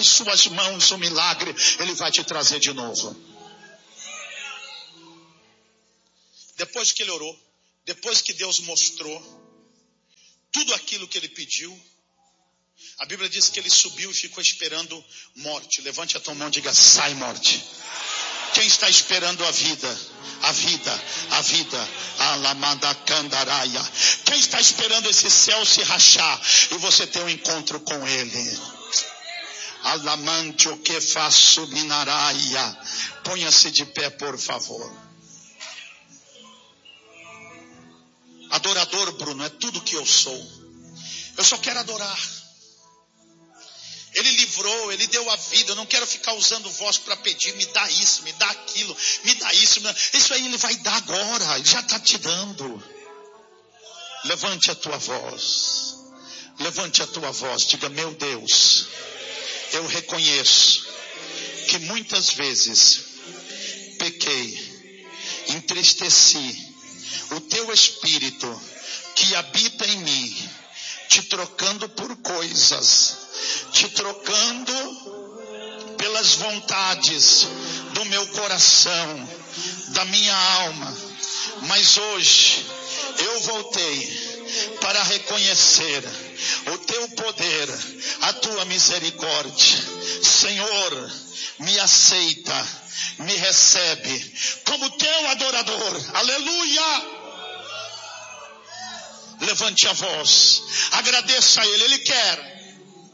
nas suas mãos o milagre, Ele vai te trazer de novo. Depois que ele orou, depois que Deus mostrou tudo aquilo que ele pediu, a Bíblia diz que ele subiu e ficou esperando morte. Levante a tua mão e diga: sai, morte. Quem está esperando a vida? A vida, a vida. Alamada candaraia. Quem está esperando esse céu se rachar e você ter um encontro com ele? Alamante o que faço minaraia. Ponha-se de pé, por favor. Adorador, Bruno, é tudo que eu sou. Eu só quero adorar. Ele livrou, Ele deu a vida. Eu não quero ficar usando voz para pedir, me dá isso, me dá aquilo, me dá isso. Isso aí Ele vai dar agora, Ele já está te dando. Levante a tua voz. Levante a tua voz, diga: meu Deus, eu reconheço que muitas vezes pequei, entristeci o teu Espírito que habita em mim, te trocando por coisas, te trocando pelas vontades do meu coração, da minha alma. Mas hoje eu voltei para reconhecer o teu poder, a tua misericórdia. Senhor, me aceita, me recebe como teu adorador. Aleluia! Levante a voz, agradeça a Ele, Ele quer